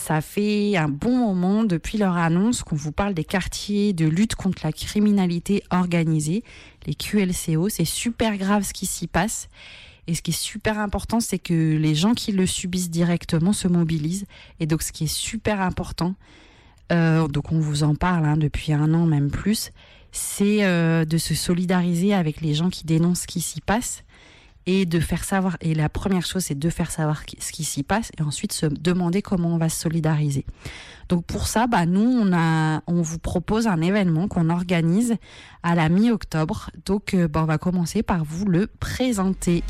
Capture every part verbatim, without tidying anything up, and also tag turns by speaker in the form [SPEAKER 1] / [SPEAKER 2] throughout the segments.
[SPEAKER 1] ça fait un bon moment depuis leur annonce qu'on vous parle des quartiers de lutte contre la criminalité organisée, les Q L C O. C'est super grave ce qui s'y passe. Et ce qui est super important, c'est que les gens qui le subissent directement se mobilisent. Et donc, ce qui est super important, euh, donc on vous en parle hein, depuis un an, même plus, c'est euh, de se solidariser avec les gens qui dénoncent ce qui s'y passe et de faire savoir. Et la première chose, c'est de faire savoir ce qui s'y passe et ensuite se demander comment on va se solidariser. Donc pour ça, bah nous, on a, on vous propose un événement qu'on organise à la mi-octobre. Donc, euh, bah, on va commencer par vous le présenter.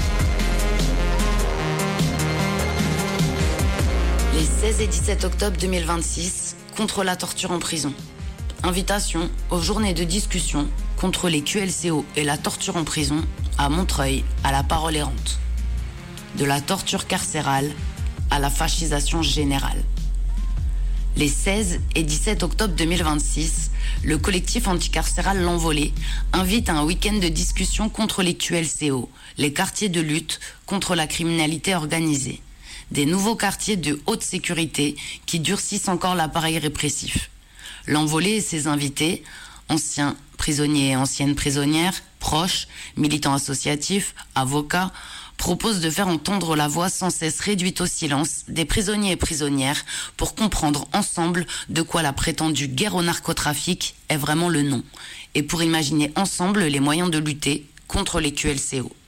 [SPEAKER 2] Les seize et dix-sept octobre deux mille vingt-six, contre la torture en prison. Invitation aux journées de discussion contre les Q L C O et la torture en prison à Montreuil, à la parole errante. De la torture carcérale à la fascisation générale. Les seize et dix-sept octobre deux mille vingt-six, le collectif anticarcéral L'Envolée invite à un week-end de discussion contre les Q L C O, les quartiers de lutte contre la criminalité organisée. Des nouveaux quartiers de haute sécurité qui durcissent encore l'appareil répressif. L'Envolée et ses invités, anciens prisonniers et anciennes prisonnières, proches, militants associatifs, avocats, proposent de faire entendre la voix sans cesse réduite au silence des prisonniers et prisonnières pour comprendre ensemble de quoi la prétendue guerre au narcotrafic est vraiment le nom et pour imaginer ensemble les moyens de lutter contre les Q L C O.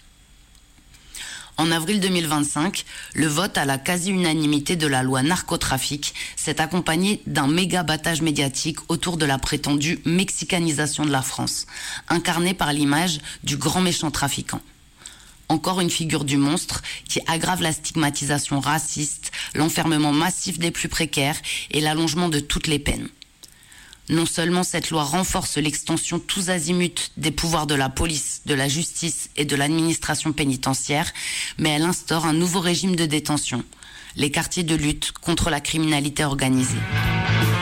[SPEAKER 2] En avril deux mille vingt-cinq, le vote à la quasi-unanimité de la loi narcotrafic s'est accompagné d'un méga battage médiatique autour de la prétendue mexicanisation de la France, incarnée par l'image du grand méchant trafiquant. Encore une figure du monstre qui aggrave la stigmatisation raciste, l'enfermement massif des plus précaires et l'allongement de toutes les peines. Non seulement cette loi renforce l'extension tous azimuts des pouvoirs de la police, de la justice et de l'administration pénitentiaire, mais elle instaure un nouveau régime de détention, les quartiers de lutte contre la criminalité organisée.